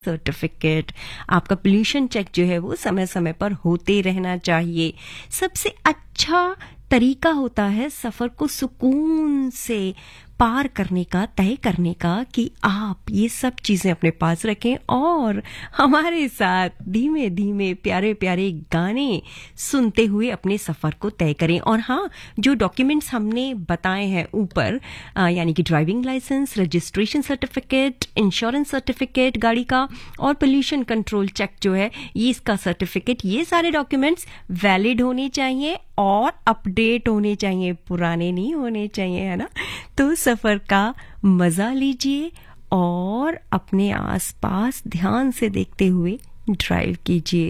Certificate, आपका pollution check जो है वो समय समय पर होते रहना चाहिए। सबसे अच्छा तरीका होता है सफर को सुकून से पार करने का, तय करने का, कि आप ये सब चीजें अपने पास रखें और हमारे साथ धीमे धीमे प्यारे प्यारे गाने सुनते हुए अपने सफर को तय करें। और हाँ, जो डॉक्यूमेंट्स हमने बताए हैं ऊपर, यानी कि driving licence, registration certificate, insurance certificate गाड़ी का, और पोल्यूशन कंट्रोल चेक जो है ये इसका सर्टिफिकेट, ये सारे डॉक्यूमेंट्स वैलिड होने चाहिए और अपडेट होने चाहिए, पुराने नहीं होने चाहिए, है ना। तो सफर का मजा लीजिए और अपने आसपास ध्यान से देखते हुए ड्राइव कीजिए।